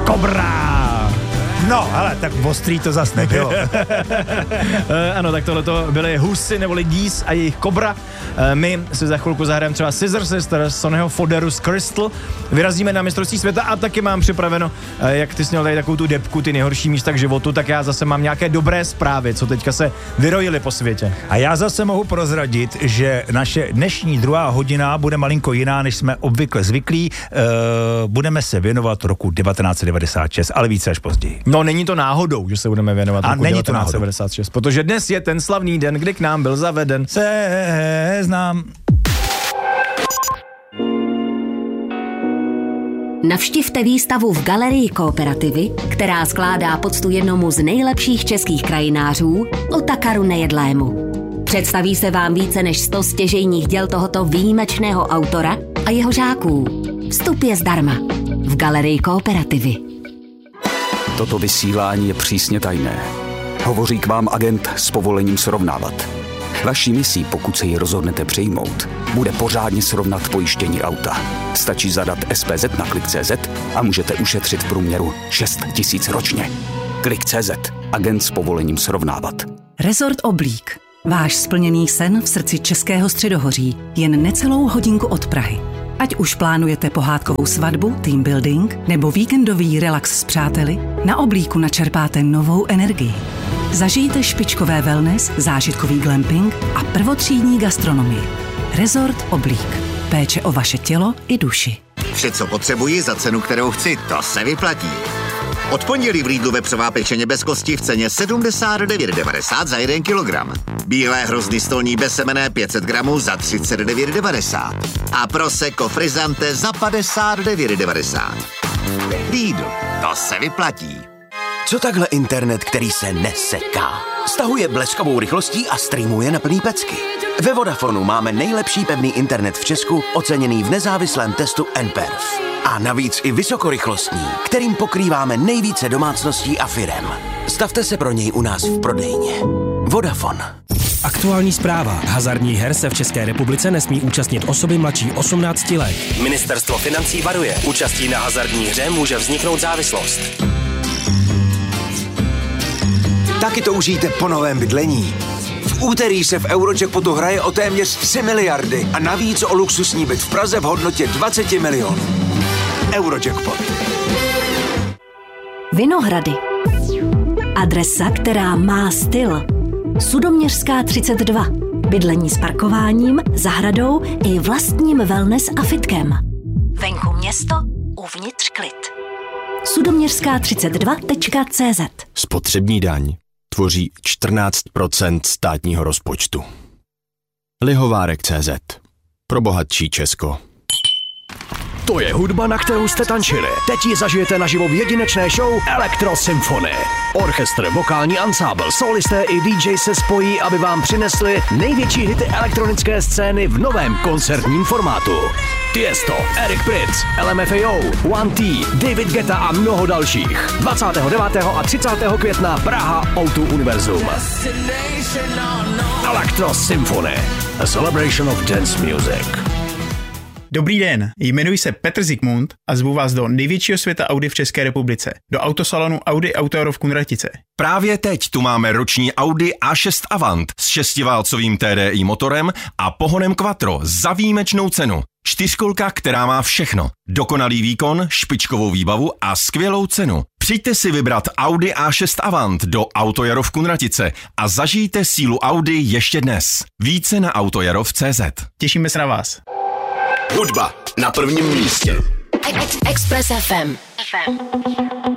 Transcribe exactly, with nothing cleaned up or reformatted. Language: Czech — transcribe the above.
Kobra! No, ale tak ostrý to zas nebylo. Ano, tak tohleto byly Husy neboli Geese a jejich Kobra. My si za chvilku zahrajeme třeba Scissor Sister, Sonnyho Foderu z Crystal. Vyrazíme na mistrovství světa a taky mám připraveno, jak ty jsi měl tady takovou tu debku, ty nejhorší místa k životu, tak já zase mám nějaké dobré zprávy, co teďka se vyrojily po světě. A já zase mohu prozradit, že naše dnešní druhá hodina bude malinko jiná, než jsme obvykle zvyklí. Uh, budeme se věnovat roku devatenáct set devadesát šest, ale více až později. No, není to náhodou, že se budeme věnovat a roku devatenáct set devadesát šest, protože dnes je ten slavný den, kdy k nám byl zaveden Seznam. Navštivte výstavu v Galerii Kooperativy, která skládá poctu jednomu z nejlepších českých krajinářů, Otakaru Nejedlému. Představí se vám více než sto stěžejních děl tohoto výjimečného autora a jeho žáků. Vstup je zdarma v Galerii Kooperativy. Toto vysílání je přísně tajné. Hovoří k vám agent s povolením srovnávat. Vaší misí, pokud se ji rozhodnete přijmout, bude pořádně srovnat pojištění auta. Stačí zadat S P Z na klik tečka cé zet a můžete ušetřit v průměru šest tisíc ročně. klik tečka cé zet. Agent s povolením srovnávat. Resort Oblík. Váš splněný sen v srdci Českého středohoří. Jen necelou hodinku od Prahy. Ať už plánujete pohádkovou svatbu, team building nebo víkendový relax s přáteli, na Oblíku načerpáte novou energii. Zažijte špičkové wellness, zážitkový glamping a prvotřídní gastronomii. Resort Oblík. Péče o vaše tělo i duši. Vše, co potřebuji za cenu, kterou chci, to se vyplatí. Od pondělí v Lidlu vepřová pečeně bez kosti v ceně sedmdesát devět devadesát za jeden kilogram. Bílé hrozny stolní bez semene pět set gramů za třicet devět devadesát. A Prosecco Frizzante za padesát devět devadesát. Lidl, to se vyplatí. Co takhle internet, který se neseká? Stahuje bleskovou rychlostí a streamuje na plný pecky. Ve Vodafonu máme nejlepší pevný internet v Česku, oceněný v nezávislém testu N P E R F. A navíc i vysokorychlostní, kterým pokrýváme nejvíce domácností a firem. Stavte se pro něj u nás v prodejně. Vodafone. Aktuální zpráva. Hazardních her se v České republice nesmí účastnit osoby mladší osmnácti let. Ministerstvo financí varuje. Účastí na hazardní hře může vzniknout závislost. Taky toužíte po novém bydlení? V úterý se v Eurojackpotu hraje o téměř tři miliardy a navíc o luxusní byt v Praze v hodnotě dvacet milionů. Eurojackpot. Vinohrady. Adresa, která má styl. Sudoměřská třicet dva. Bydlení s parkováním, zahradou i vlastním wellness a fitkem. Venku město, uvnitř klid. sudoměřská třicet dva tečka cé zet. Spotřební daň tvoří čtrnáct procent státního rozpočtu. Lihovárek tečka cé zet. Pro bohatší Česko. To je hudba, na kterou jste tančili. Teď ji zažijete naživo v jedinečné show Electro Symphony. Orchestr, vokální ansábl, solisté i D J se spojí, aby vám přinesli největší hity elektronické scény v novém koncertním formátu. Tiesto, Eric Prydz, L M F A O, One T, David Guetta a mnoho dalších. dvacátého devátého a třicátého května Praha ó dva Univerzum. Electro Symphony, a celebration of dance music. Dobrý den, jmenuji se Petr Zikmund a zvu vás do největšího světa Audi v České republice, do autosalonu Audi Auto v Kunratice. Právě teď tu máme roční Audi A šest Avant s šestiválcovým T D I motorem a pohonem Quattro za výjimečnou cenu. Čtyřkolka, která má všechno. Dokonalý výkon, špičkovou výbavu a skvělou cenu. Přijďte si vybrat Audi A šest Avant do Autojaro v Kunratice a zažijte sílu Audi ještě dnes. Více na autojarov tečka cé zet. Těšíme se na vás. Hudba na prvním místě. Express F M.